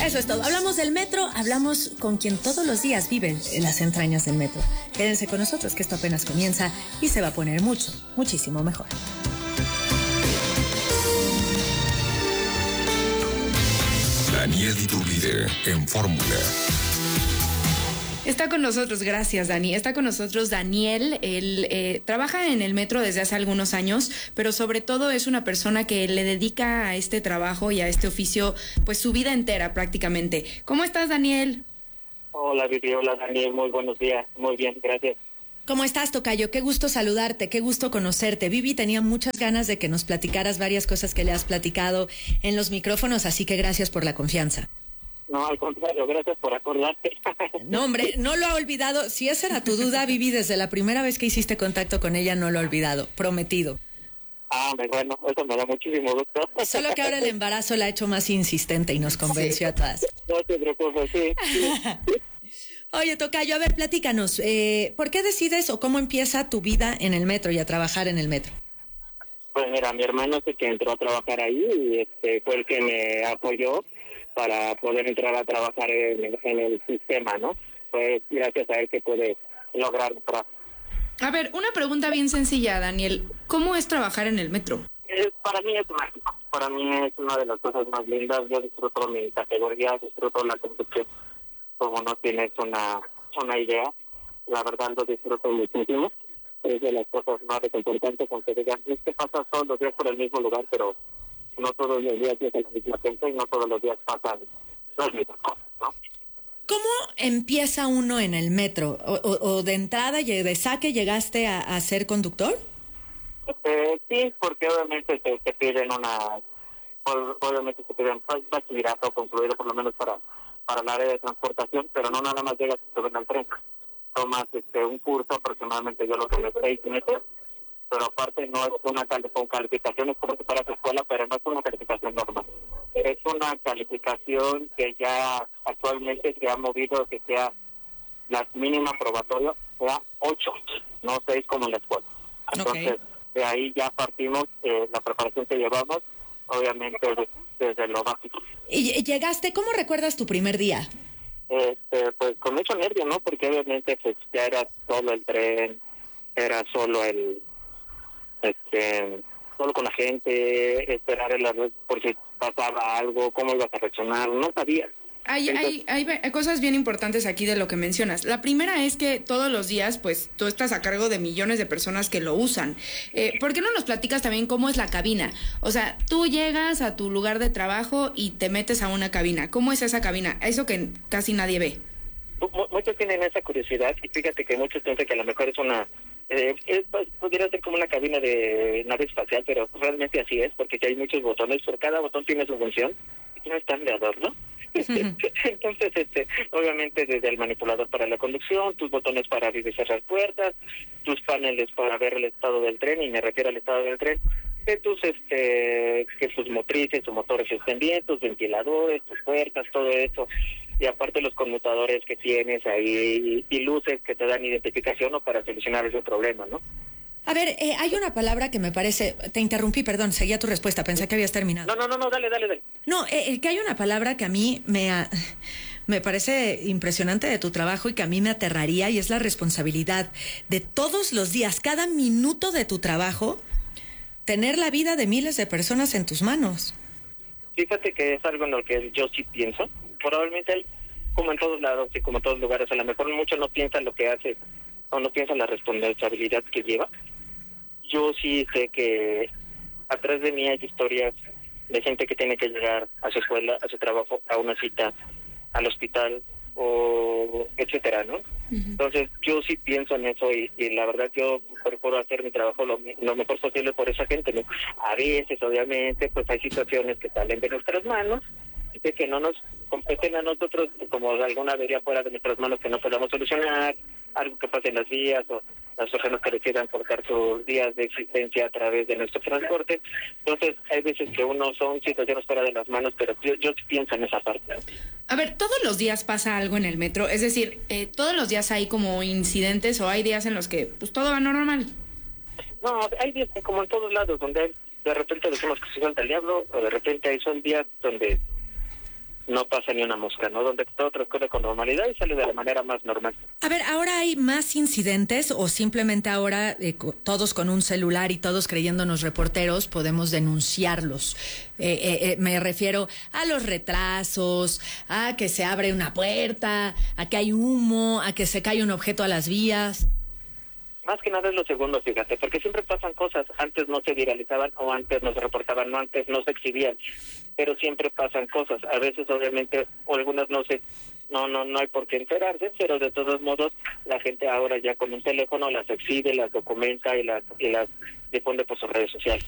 Eso es todo. Hablamos del metro, hablamos con quien todos los días vive en las entrañas del metro. Quédense con nosotros que esto apenas comienza y se va a poner muchísimo mejor. Daniel Iturbide en Fórmula. Está con nosotros, gracias Dani, está con nosotros Daniel. Él trabaja en el metro desde hace algunos años, pero sobre todo es una persona que le dedica a este trabajo y a este oficio pues su vida entera prácticamente. ¿Cómo estás, Daniel? Hola Vivi, hola Daniel, muy buenos días, muy bien, gracias. ¿Cómo estás, tocayo? Qué gusto saludarte, qué gusto conocerte. Vivi tenía muchas ganas de que nos platicaras varias cosas que le has platicado en los micrófonos, así que gracias por la confianza. No, al contrario, gracias por acordarte. No, hombre, no lo ha olvidado. Si esa era tu duda, Vivi, desde la primera vez que hiciste contacto con ella, no lo ha olvidado. Prometido. Bueno, eso me da muchísimo gusto. Solo que ahora el embarazo la ha hecho más insistente y nos convenció a todas. No te preocupes, sí. Oye, tocayo, a ver, platícanos. ¿Por qué decides o cómo empieza tu vida en el metro y a trabajar en el metro? Pues mira, mi hermano es el que entró a trabajar ahí y fue el que me apoyó para poder entrar a trabajar en el sistema, ¿no? Pues gracias a él que pude lograr el trabajo. A ver, una pregunta bien sencilla, Daniel. ¿Cómo es trabajar en el metro? Para mí es mágico. Para mí es una de las cosas más lindas. Yo disfruto mi categoría, disfruto la conducción. Como no tienes una idea, la verdad lo disfruto muchísimo. Es de las cosas más importantes, aunque digan, es que pasas todos los días por el mismo lugar, pero no todos los días es la misma gente y no todos los días pasan las mismas cosas, ¿no? ¿Cómo empieza uno en el metro? ¿O de entrada y de saque llegaste a ser conductor? Sí, porque obviamente te piden obviamente te piden bachillerato concluido por lo menos para el área de transportación, pero no nada más llegas a subir al tren. Tomas un curso aproximadamente, yo lo que 6 meses, pero aparte no es con calificaciones como si fuera tu escuela, pero no es una calificación normal. Es una calificación que ya actualmente se ha movido, que sea la mínima probatoria, sea 8, no 6 como en la escuela. Entonces, de ahí ya partimos la preparación que llevamos, obviamente desde lo básico. ¿Y llegaste? ¿Cómo recuerdas tu primer día? Pues con mucho nervio, ¿no? Porque obviamente pues ya era solo el tren, era solo solo con la gente, esperar por si pasaba algo, cómo ibas a reaccionar, no sabía. Hay cosas bien importantes aquí de lo que mencionas. La primera es que todos los días, pues, tú estás a cargo de millones de personas que lo usan. ¿Por qué no nos platicas también cómo es la cabina? O sea, tú llegas a tu lugar de trabajo y te metes a una cabina. ¿Cómo es esa cabina? Eso que casi nadie ve. Muchos tienen esa curiosidad y fíjate que muchos piensan que a lo mejor es podría ser como una cabina de nave espacial, pero realmente así es, porque hay muchos botones, por cada botón tiene su función y no están de adorno. Entonces, obviamente desde el manipulador para la conducción, tus botones para abrir y cerrar puertas, tus paneles para ver el estado del tren, y me refiero al estado del tren, que tus motrices, tus motores estén bien, tus ventiladores, tus puertas, todo eso, y aparte los conmutadores que tienes ahí y luces que te dan identificación o para solucionar ese problema, ¿no? A ver, hay una palabra que me parece... Te interrumpí, perdón, seguía tu respuesta, pensé que habías terminado. No, dale. No, que hay una palabra que a mí me parece impresionante de tu trabajo y que a mí me aterraría, y es la responsabilidad de todos los días, cada minuto de tu trabajo, tener la vida de miles de personas en tus manos. Fíjate que es algo en lo que yo sí pienso. Probablemente, como en todos lados y como en todos lugares, a lo mejor muchos no piensan lo que hace o no piensan la responsabilidad que lleva. Yo sí sé que atrás de mí hay historias de gente que tiene que llegar a su escuela, a su trabajo, a una cita, al hospital, o etcétera, ¿no? Entonces yo sí pienso en eso y la verdad yo procuro hacer mi trabajo lo mejor posible por esa gente, ¿no? A veces, obviamente, pues hay situaciones que salen de nuestras manos, de que no nos competen a nosotros, como alguna avería fuera de nuestras manos que no podamos solucionar, algo que pase en las vías o las personas que decidan cortar sus días de existencia a través de nuestro transporte. Entonces, hay veces que son situaciones fuera de las manos, pero yo pienso en esa parte. A ver, ¿todos los días pasa algo en el metro? Es decir, ¿todos los días hay como incidentes o hay días en los que pues todo va normal? No, hay días como en todos lados, donde de repente decimos que se suelta el diablo, o de repente son días donde no pasa ni una mosca, ¿no? Donde todo transcurre con normalidad y sale de la manera más normal. A ver, ¿ahora hay más incidentes o simplemente ahora todos con un celular y todos creyéndonos reporteros podemos denunciarlos? Me refiero a los retrasos, a que se abre una puerta, a que hay humo, a que se cae un objeto a las vías. Más que nada es lo segundo, fíjate, porque siempre pasan cosas. Antes no se viralizaban o antes no se reportaban, no antes no se exhibían, pero siempre pasan cosas. A veces, obviamente, o algunas no hay por qué enterarse, pero de todos modos la gente ahora ya con un teléfono las exhibe, las documenta y las difunde por sus redes sociales.